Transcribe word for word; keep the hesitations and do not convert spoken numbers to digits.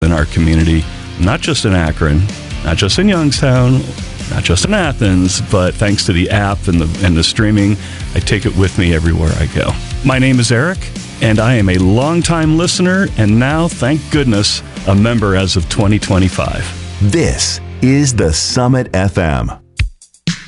in our community, not just in Akron, not just in Youngstown, not just in Athens, but thanks to the app and the and the streaming, I take it with me everywhere I go. My name is Eric, and I am a longtime listener, and now, thank goodness, a member as of twenty twenty-five. This is the Summit F M.